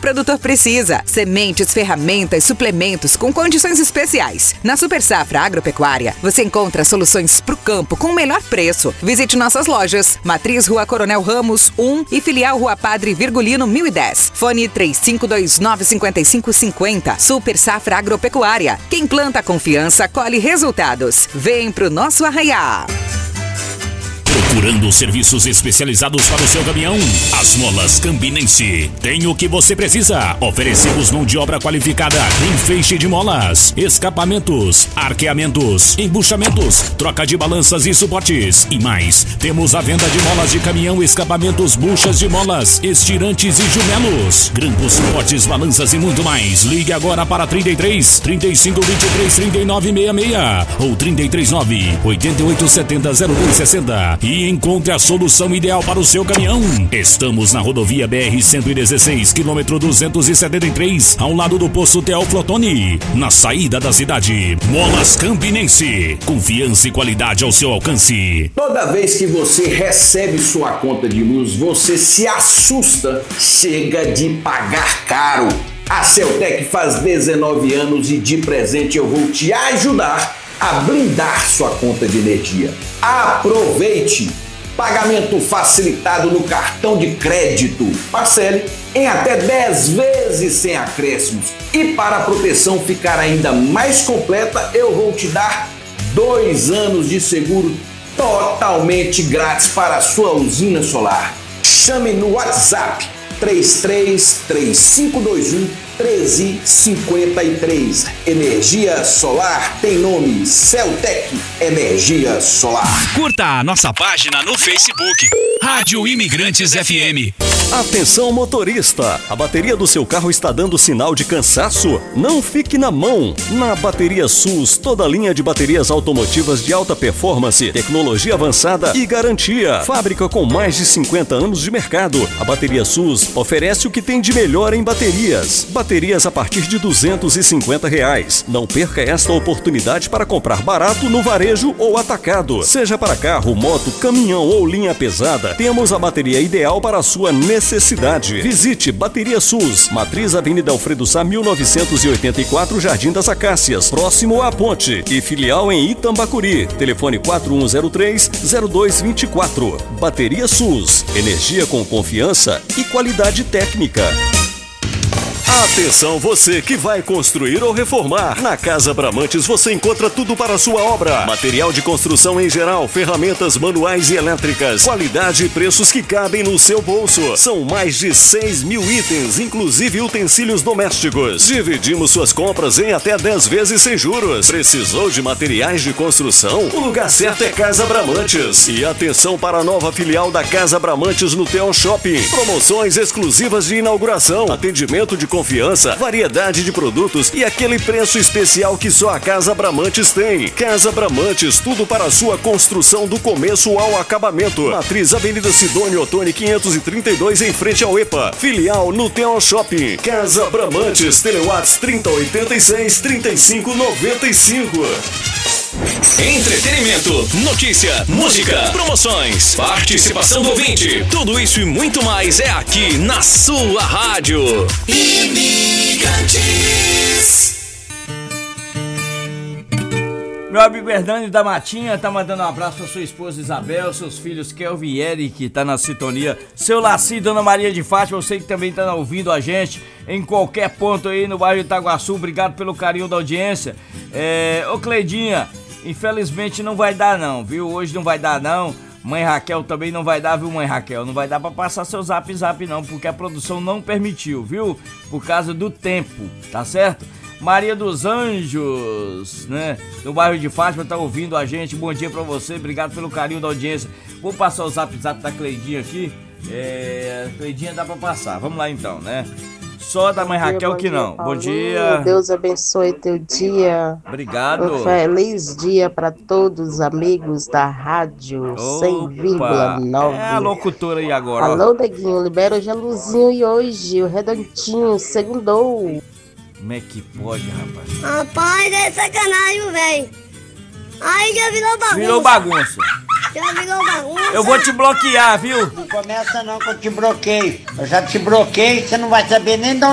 produtor precisa. Sementes, ferramentas, suplementos com condições especiais. Na Super Safra Agropecuária, você encontra soluções para o campo com o melhor preço. Visite nossas lojas. Matriz Rua Coronel Ramos 1 e Filial Rua Padre Virgulino 1010. Fone 3529-5550. Super Safra Agropecuária. Quem planta confiança, colhe resultados. Vem pro nosso Arraiá. Procurando serviços especializados para o seu caminhão? As Molas Campinense tem o que você precisa. Oferecemos mão de obra qualificada em feixe de molas, escapamentos, arqueamentos, embuchamentos, troca de balanças e suportes e mais. Temos a venda de molas de caminhão, escapamentos, buchas de molas, estirantes e jumelos, grampos, suportes, balanças e muito mais. Ligue agora para 33 35 23 39 66 ou 339 88 70 0260 e encontre a solução ideal para o seu caminhão. Estamos na rodovia BR-116, quilômetro 273, ao lado do Poço Teófilo Otoni, na saída da cidade. Molas Campinense, confiança e qualidade ao seu alcance. Toda vez que você recebe sua conta de luz, você se assusta. Chega de pagar caro. A Celtec faz 19 anos e de presente eu vou te ajudar a blindar sua conta de energia. Aproveite! Pagamento facilitado no cartão de crédito. Parcele em até 10 vezes sem acréscimos. E para a proteção ficar ainda mais completa, eu vou te dar 2 anos de seguro totalmente grátis para a sua usina solar. Chame no WhatsApp 33-3521-1353. Energia solar tem nome: Celtec Energia Solar. Curta a nossa página no Facebook, Rádio Imigrantes FM. Atenção motorista, a bateria do seu carro está dando sinal de cansaço? Não fique na mão. Na Bateria SUS, toda linha de baterias automotivas de alta performance, tecnologia avançada e garantia. Fábrica com mais de 50 anos de mercado. A Bateria SUS oferece o que tem de melhor em baterias. Baterias a partir de R$250. Não perca esta oportunidade para comprar barato no varejo ou atacado. Seja para carro, moto, caminhão ou linha pesada, temos a bateria ideal para a sua necessidade. Visite Bateria SUS, Matriz Avenida Alfredo Sá 1984, Jardim das Acácias, próximo à ponte, e filial em Itambacuri. Telefone 4103-0224. Bateria SUS, energia com confiança e qualidade técnica. Atenção você que vai construir ou reformar. Na Casa Bramantes você encontra tudo para a sua obra. Material de construção em geral, ferramentas manuais e elétricas. Qualidade e preços que cabem no seu bolso. São mais de 6.000 itens, inclusive utensílios domésticos. Dividimos suas compras em até 10 vezes sem juros. Precisou de materiais de construção? O lugar certo é Casa Bramantes. E atenção para a nova filial da Casa Bramantes no Teon Shopping. Promoções exclusivas de inauguração. Atendimento de confiança, variedade de produtos e aquele preço especial que só a Casa Bramantes tem. Casa Bramantes, tudo para a sua construção do começo ao acabamento. Matriz Avenida Sidônio Otoni 532 em frente ao EPA. Filial no Teon Shopping. Casa Bramantes, Telewatts 3086-3595. Entretenimento, notícia, música, promoções, participação do ouvinte. Tudo isso e muito mais é aqui na sua rádio. Imigrantes. Meu amigo Hernani da Matinha tá mandando um abraço pra sua esposa Isabel, seus filhos Kelvin e Eric, que tá na sintonia. Seu Laci, Dona Maria de Fátima, eu sei que também tá ouvindo a gente em qualquer ponto aí no bairro de Itaguaçu. Obrigado pelo carinho da audiência. Ô Cleidinha, infelizmente não vai dar não, viu? Hoje não vai dar não. Mãe Raquel também não vai dar, viu, Mãe Raquel? Não vai dar pra passar seu zap não, porque a produção não permitiu, viu? Por causa do tempo, tá certo? Maria dos Anjos, né? No bairro de Fátima, tá ouvindo a gente. Bom dia pra você, obrigado pelo carinho da audiência. Vou passar o zap da Cleidinha aqui. Cleidinha dá pra passar, vamos lá então, né? Só da Mãe Raquel que não. Bom dia. Deus abençoe teu dia. Obrigado. Um feliz dia para todos os amigos da rádio 100,9. É a locutora aí agora. Alô, Neguinho, libera hoje a luzinho e hoje o redondinho, segundou. Como é que pode, rapaz? Rapaz, é sacanagem, velho. Aí já virou bagunça. Virou bagunça. Já virou bagunça. Eu vou te bloquear, viu? Não começa não que eu te bloqueio. Eu já te bloqueei, você não vai saber nem de